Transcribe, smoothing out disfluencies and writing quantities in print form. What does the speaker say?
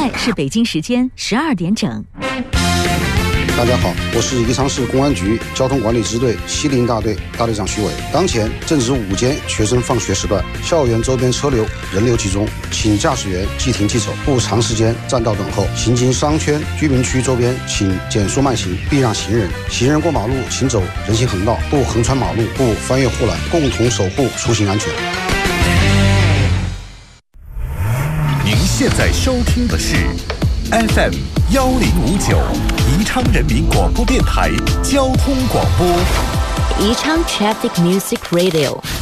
在是北京时间12点整。 大家好，我是宜昌市公安局交通管理支队西陵大队大队长徐伟。当前正值午间学生放学时段，校园周边车流人流集中，请驾驶员即停即走，不长时间占道等候。行经商圈、居民区周边，请减速慢行，避让行人。行人过马路请走人行横道，不横穿马路，不翻越护栏，共同守护出行安全。 您现在收听的是 FM 1059宜昌人民广播电台交通广播， 宜昌 Traffic Music Radio。